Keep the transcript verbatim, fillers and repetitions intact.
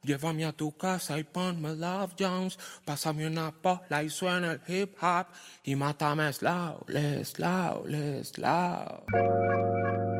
Llévame a tu casa y ponme Love Jones. Pásame una bola y suena el hip hop. Y mátame slow, slow, slow.